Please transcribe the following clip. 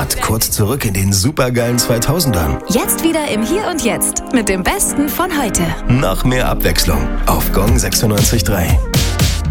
Stadt kurz zurück in den supergeilen 2000ern. Jetzt wieder im Hier und Jetzt mit dem Besten von heute. Noch mehr Abwechslung auf Gong 96.3.